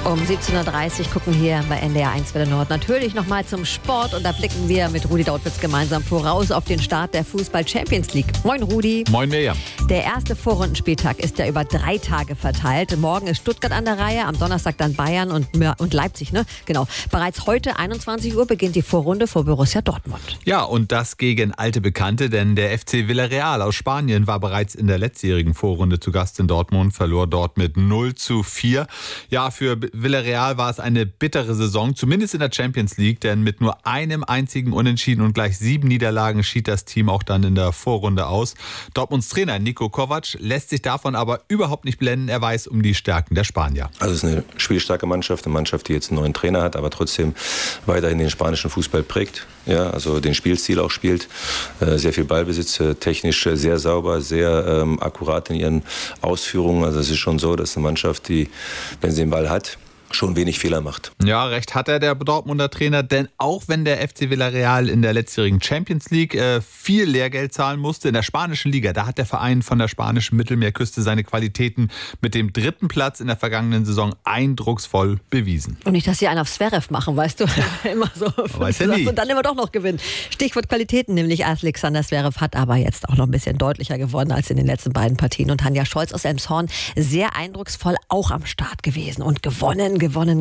Um 17.30 Uhr gucken hier bei NDR 1 Welle Nord natürlich nochmal zum Sport und da blicken wir mit Rudi Dautwitz gemeinsam voraus auf den Start der Fußball-Champions League. Moin Rudi. Moin Mirjam. Der erste Vorrundenspieltag ist ja über 3 Tage verteilt. Morgen ist Stuttgart an der Reihe, am Donnerstag dann Bayern und Leipzig, ne? Genau. Bereits heute 21 Uhr beginnt die Vorrunde vor Borussia Dortmund. Ja, und das gegen alte Bekannte, denn der FC Villarreal aus Spanien war bereits in der letztjährigen Vorrunde zu Gast in Dortmund, verlor dort mit 0:4. Ja, für Villarreal war es eine bittere Saison, zumindest in der Champions League, denn mit nur einem einzigen Unentschieden und gleich 7 Niederlagen schied das Team auch dann in der Vorrunde aus. Dortmunds Trainer Niko Kovac lässt sich davon aber überhaupt nicht blenden. Er weiß um die Stärken der Spanier. Also es ist eine spielstarke Mannschaft, die jetzt einen neuen Trainer hat, aber trotzdem weiterhin den spanischen Fußball prägt. Ja, also den Spielstil auch spielt, sehr viel Ballbesitz, technisch sehr sauber, sehr akkurat in ihren Ausführungen. Also es ist schon so, dass eine Mannschaft, die, wenn sie den Ball hat, schon wenig Fehler macht. Ja, recht hat er, der Dortmunder Trainer, denn auch wenn der FC Villarreal in der letztjährigen Champions League viel Lehrgeld zahlen musste, in der spanischen Liga, da hat der Verein von der spanischen Mittelmeerküste seine Qualitäten mit dem 3. Platz in der vergangenen Saison eindrucksvoll bewiesen. Und nicht, dass sie einen auf Zverev machen, weißt du, immer so und dann immer doch noch gewinnen. Stichwort Qualitäten, nämlich Alexander Zverev hat aber jetzt auch noch ein bisschen deutlicher geworden als in den letzten beiden Partien und Tanja Scholz aus Elmshorn sehr eindrucksvoll auch am Start gewesen und gewonnen.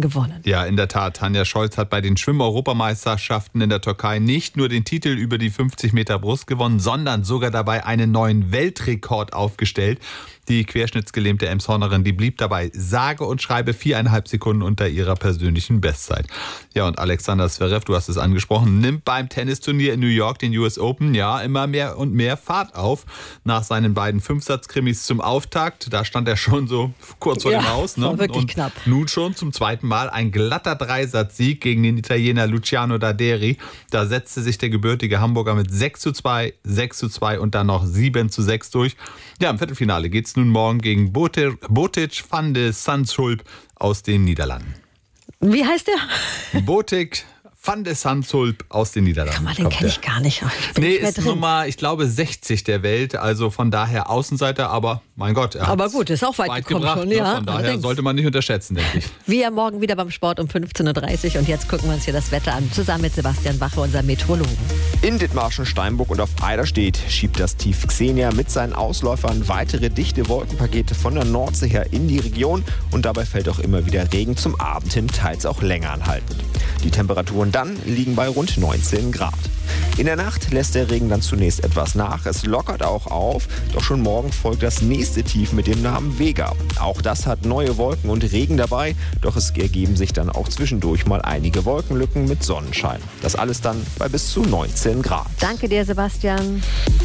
Ja, in der Tat. Tanja Scholz hat bei den Schwimm-Europameisterschaften in der Türkei nicht nur den Titel über die 50 Meter Brust gewonnen, sondern sogar dabei einen neuen Weltrekord aufgestellt. Die querschnittsgelähmte Elmshornerin, die blieb dabei sage und schreibe 4,5 Sekunden unter ihrer persönlichen Bestzeit. Ja, und Alexander Zverev, du hast es angesprochen, nimmt beim Tennisturnier in New York, den US Open, ja, immer mehr und mehr Fahrt auf. Nach seinen beiden Fünfsatzkrimis zum Auftakt, da stand er schon so kurz vor dem Aus. Ne? War wirklich und knapp. Nun schon zum zweiten Mal ein glatter Dreisatzsieg gegen den Italiener Luciano Daderi. Da setzte sich der gebürtige Hamburger mit 6:2, 6:2 und dann noch 7:6 durch. Ja, im Viertelfinale geht es nun morgen gegen Botic van de Zandschulp aus den Niederlanden. Wie heißt der? Botic van de Zandschulp aus den Niederlanden. Den kenne ich gar nicht. Nee, ist Nummer, ich glaube, 60 der Welt. Also von daher Außenseiter, aber mein Gott. Aber gut, ist auch weit gekommen gebracht, schon. Ne? Ja, von daher sollte man nicht unterschätzen, denke ich. Wir morgen wieder beim Sport um 15.30 Uhr und jetzt gucken wir uns hier das Wetter an. Zusammen mit Sebastian Wache, unserem Meteorologen. In Dithmarschen, Steinburg und auf Eiderstedt schiebt das Tief Xenia mit seinen Ausläufern weitere dichte Wolkenpakete von der Nordsee her in die Region und dabei fällt auch immer wieder Regen, zum Abend hin teils auch länger anhaltend. Die Temperaturen dann liegen bei rund 19 Grad. In der Nacht lässt der Regen dann zunächst etwas nach, es lockert auch auf, doch schon morgen folgt das nächste Tief mit dem Namen Vega. Auch das hat neue Wolken und Regen dabei, doch es ergeben sich dann auch zwischendurch mal einige Wolkenlücken mit Sonnenschein. Das alles dann bei bis zu 19 Grad. Danke dir, Sebastian.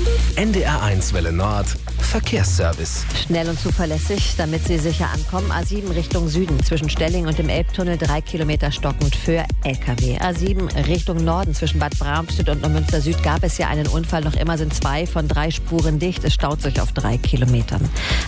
NDR 1 Welle Nord, Verkehrsservice. Schnell und zuverlässig, damit Sie sicher ankommen. A7 Richtung Süden, zwischen Stelling und dem Elbtunnel 3 Kilometer stockend für LKW. A7 Richtung Norden, zwischen Bad Bramstedt und Neumünster Süd gab es ja einen Unfall. Noch immer sind 2 von 3 Spuren dicht. Es staut sich auf 3 Kilometern.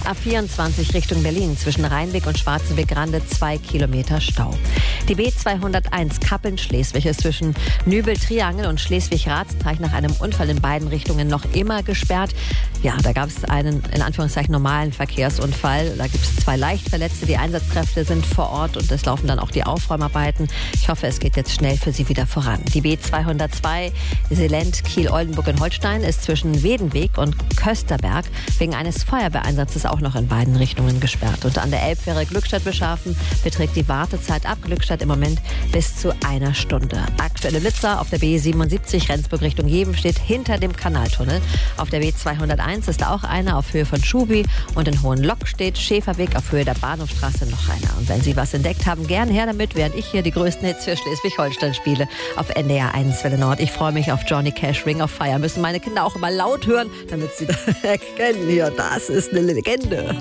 A24 Richtung Berlin, zwischen Rheinweg und Schwarzenbeck-Rande 2 Kilometer Stau. Die B201 Kappeln-Schleswig ist zwischen Nübel-Triangel und Schleswig-Ratzteich nach einem Unfall in beiden Richtungen noch immer gesperrt. Ja, da gab es einen, in Anführungszeichen, normalen Verkehrsunfall. Da gibt es 2 Leichtverletzte. Die Einsatzkräfte sind vor Ort und es laufen dann auch die Aufräumarbeiten. Ich hoffe, es geht jetzt schnell für Sie wieder voran. Die B202 Selent Kiel-Oldenburg in Holstein ist zwischen Wedenweg und Kösterberg wegen eines Feuerwehreinsatzes auch noch in beiden Richtungen gesperrt. Und an der Elbfähre Glückstadt-Beschafen beträgt die Wartezeit ab Glückstadt im Moment bis zu 1 Stunde. Aktuelle Blitzer auf der B77 Rendsburg Richtung Jeven steht hinter dem Kanaltunnel. Auf der B201 ist auch einer auf Höhe von Schubi und in Hohenlock steht Schäferweg auf Höhe der Bahnhofstraße noch einer. Und wenn Sie was entdeckt haben, gern her damit, während ich hier die größten Hits für Schleswig-Holstein spiele auf NDR 1 Welle Nord. Ich freue mich auf Johnny Cash, Ring of Fire. Müssen meine Kinder auch immer laut hören, damit sie das erkennen. Hier, das ist eine Legende.